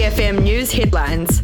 BFM News headlines.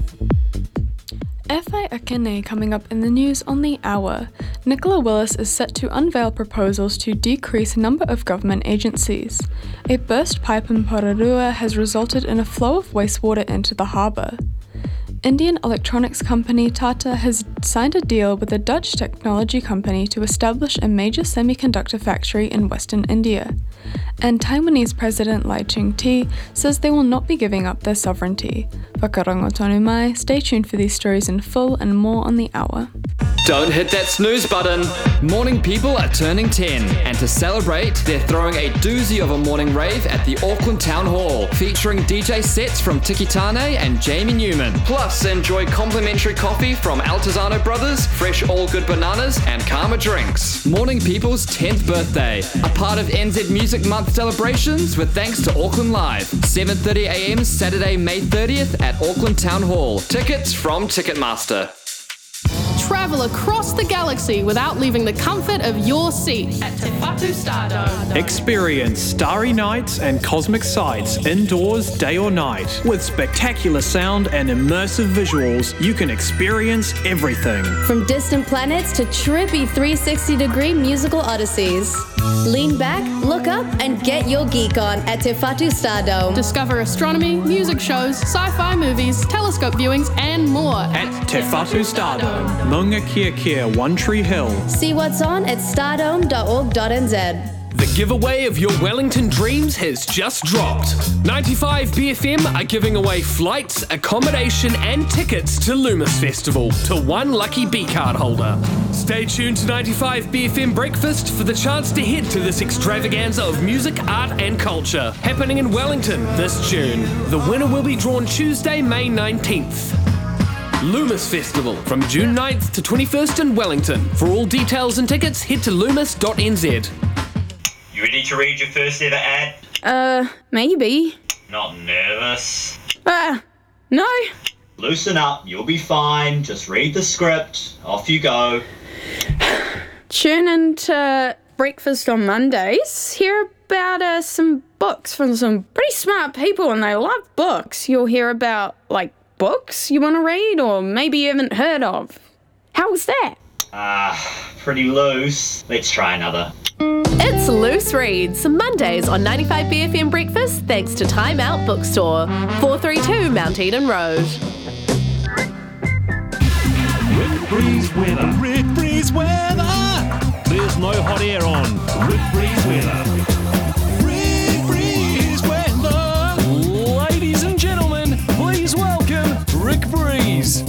Whai Akene coming up in the news on the hour. Nicola Willis is set to unveil proposals to decrease number of government agencies. A burst pipe in Pororua has resulted in a flow of wastewater into the harbour. Indian electronics company Tata has signed a deal with a Dutch technology company to establish a major semiconductor factory in Western India. And Taiwanese President Lai Ching-te says they will not be giving up their sovereignty. Whakarongo tonu mai, stay tuned for these stories in full and more on the hour. Don't hit that snooze button. Morning people are turning 10, and to celebrate, they're throwing a doozy of a morning rave at the Auckland Town Hall, featuring DJ sets from Tiki Tane and Jamie Newman. Plus, enjoy complimentary coffee from Altazano Brothers, fresh all good bananas, and Karma drinks. Morning people's 10th birthday, a part of NZ Music Month celebrations with thanks to Auckland Live. 7:30 a.m. Saturday, May 30th at Auckland Town Hall. Tickets from Ticketmaster. Travel across the galaxy without leaving the comfort of your seat at Te Whatu Stardome. Experience starry nights and cosmic sights indoors, day or night. With spectacular sound and immersive visuals, you can experience everything. From distant planets to trippy 360-degree musical odysseys. Lean back, look up, and get your geek on at Te Whatu Stardome. Discover astronomy, music shows, sci-fi movies, telescope viewings, and more At Te Whatu Stardome, Maunga Kia, One Tree Hill. See what's on at stardome.org.nz. The giveaway of your Wellington dreams has just dropped. 95 BFM are giving away flights, accommodation and tickets to Loomis Festival to one lucky B-card holder. Stay tuned to 95 BFM Breakfast for the chance to head to this extravaganza of music, art and culture happening in Wellington this June. The winner will be drawn Tuesday, May 19th. Loomis Festival from June 9th to 21st in Wellington. For all details and tickets, head to loomis.nz. You ready to read your first ever ad? Maybe. Not nervous? No. Loosen up, you'll be fine. Just read the script. Off you go. Tune into Breakfast on Mondays. Hear about some books from some pretty smart people, and they love books. You'll hear about, books you want to read or maybe you haven't heard of. How was that? Pretty loose. Let's try another. It's Loose Reads, Mondays on 95 BFM Breakfast, thanks to Time Out Bookstore, 432 Mount Eden Road. Rick Breeze weather. Rick Breeze weather. There's no hot air on. Rick Breeze weather. Rick Breeze weather. Ladies and gentlemen, please welcome Rick Breeze.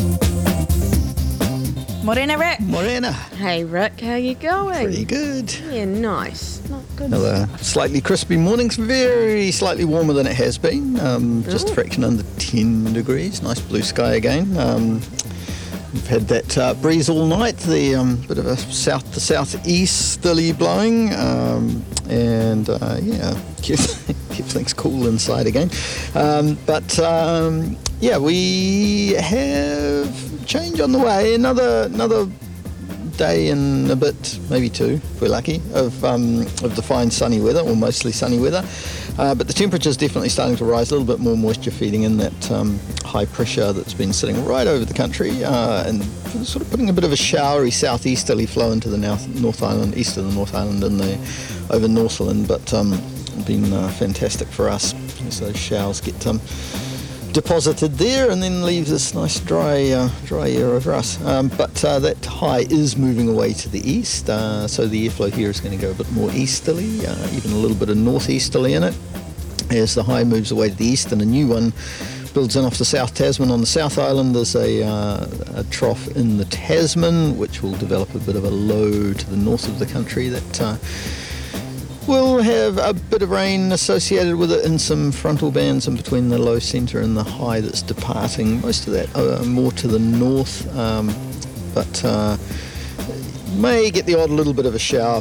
Morena, Rick. Morena. Hey, Rick, how you going? Pretty good. Yeah, nice. Not good. Another slightly crispy mornings, very slightly warmer than it has been. Just a fraction under 10 degrees. Nice blue sky again. We've had that breeze all night, the bit of a southeasterly blowing, keep things cool inside again. We have change on the way. Another day and a bit, maybe two, if we're lucky, of the fine sunny weather, or mostly sunny weather. But the temperature's definitely starting to rise, a little bit more moisture feeding in that high pressure that's been sitting right over the country and sort of putting a bit of a showery southeasterly flow into the North Island, east of the North Island and over Northland, but been fantastic for us as those showers get deposited there and then leaves this nice dry air over us. But that high is moving away to the east, so the airflow here is going to go a bit more easterly, even a little bit of northeasterly in it, as the high moves away to the east, and a new one builds in off the South Tasman. On the South Island there's a trough in the Tasman, which will develop a bit of a low to the north of the country that we'll have a bit of rain associated with it in some frontal bands in between the low centre and the high that's departing. Most of that more to the north, but may get the odd little bit of a shower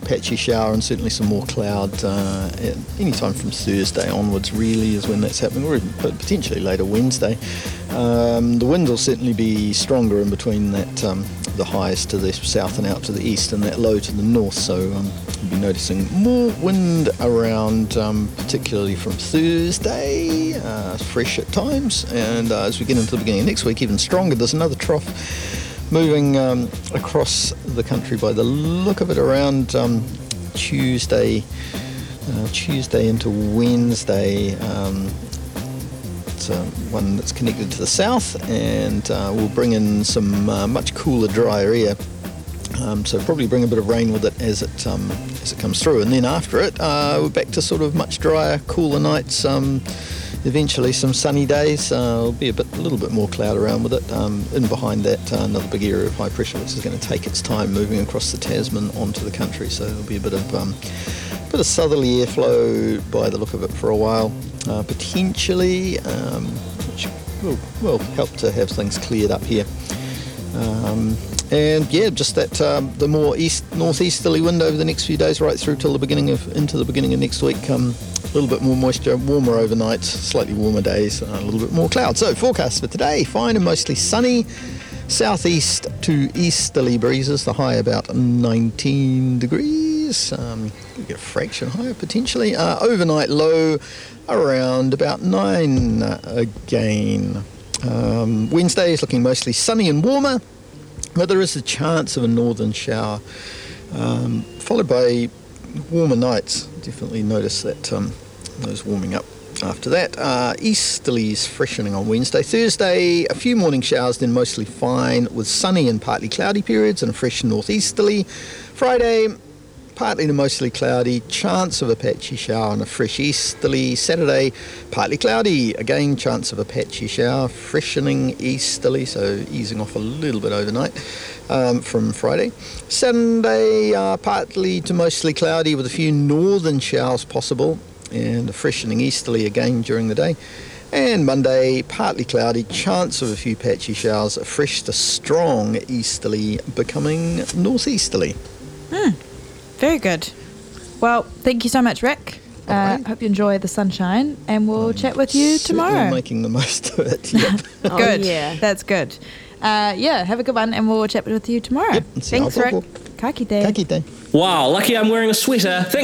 patchy shower and certainly some more cloud any time from Thursday onwards really is when that's happening, or potentially later Wednesday. The wind will certainly be stronger in between that the highs to the south and out to the east and that low to the north, so you'll be noticing more wind around, particularly from Thursday, fresh at times, and as we get into the beginning of next week even stronger. There's another trough moving across the country by the look of it around Tuesday into Wednesday. It's one that's connected to the south and will bring in some much cooler, drier air. So probably bring a bit of rain with it as it comes through, and then after it we're back to sort of much drier, cooler nights. Eventually some sunny days. There'll be a little bit more cloud around with it. In behind that, another big area of high pressure, which is going to take its time moving across the Tasman onto the country. So there'll be a bit of southerly airflow by the look of it for a while, potentially, which will help to have things cleared up here. And yeah, just that the more northeasterly wind over the next few days, right through till into the beginning of next week. A little bit more moisture, warmer overnights, slightly warmer days, a little bit more cloud. So forecast for today: fine and mostly sunny, southeast to easterly breezes. The high about 19 degrees. We get a fraction higher potentially. Overnight low around about 9 again. Wednesday is looking mostly sunny and warmer, but there is a chance of a northern shower, followed by warmer nights. Definitely notice that those warming up after that. Easterlies freshening on Wednesday. Thursday, a few morning showers, then mostly fine with sunny and partly cloudy periods and a fresh northeasterly. Friday, partly to mostly cloudy, chance of a patchy shower and a fresh easterly. Saturday, partly cloudy, again chance of a patchy shower, freshening easterly, so easing off a little bit overnight from Friday. Sunday, partly to mostly cloudy with a few northern showers possible and a freshening easterly again during the day. And Monday, partly cloudy, chance of a few patchy showers, a fresh to strong easterly becoming northeasterly. Very good. Well, thank you so much, Rick. Hope you enjoy the sunshine, and we'll chat with you tomorrow. Making the most of it. Yep. Good. Yeah. That's good. Have a good one, and we'll chat with you tomorrow. Yep. Thanks, Rick. Ka kite. Ka kite. Wow, lucky I'm wearing a sweater. Thanks.